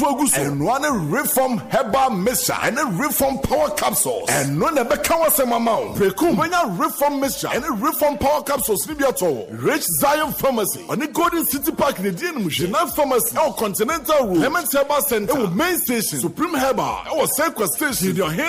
and one reform herbal mixture and a reform power capsules and no never can was a amount. Precum when a reform mixture and a reform power capsules Libiato, Rich Zion Pharmacy on the Golden City Park in the Dinam Pharmacy, our Continental Room, Lemon Herbal Center, our main station, Supreme Herbal, our Circle Station, your hand